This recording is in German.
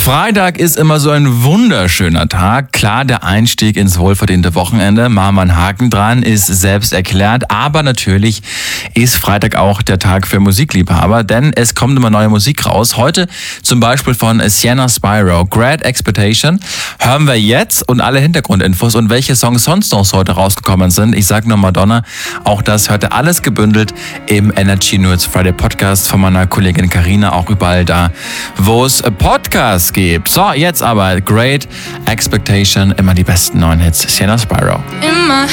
Freitag ist immer so ein wunderschöner Tag. Klar, der Einstieg ins wohlverdiente Wochenende. Machen wir einen Haken dran, ist selbst erklärt. Aber natürlich ist Freitag auch der Tag für Musikliebhaber, denn es kommt immer neue Musik raus. Heute zum Beispiel von Sienna Spyro, Great Expectation. Hören wir jetzt und alle Hintergrundinfos und welche Songs sonst noch heute rausgekommen sind. Ich sag nur Madonna. Auch das hört ihr alles gebündelt im Energy Nerds Friday Podcast von meiner Kollegin Carina. Auch überall da, wo es Podcasts gibt. So, jetzt aber Great Expectation. Immer die besten neuen Hits. Sienna Spyro. In my